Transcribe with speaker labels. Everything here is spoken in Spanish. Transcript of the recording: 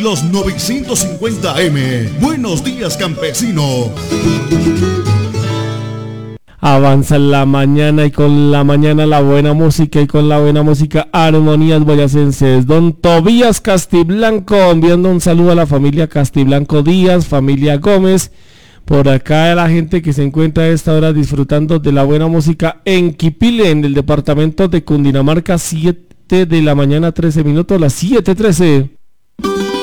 Speaker 1: los 950M. Buenos días, campesino.
Speaker 2: Avanza la mañana y con la mañana la buena música y con la buena música armonías boyacenses. Don Tobías Castiblanco enviando un saludo a la familia Castiblanco Díaz, familia Gómez. Por acá la gente que se encuentra a esta hora disfrutando de la buena música en Quipile, en el departamento de Cundinamarca, 7 de la mañana, 13 minutos, las 7:13.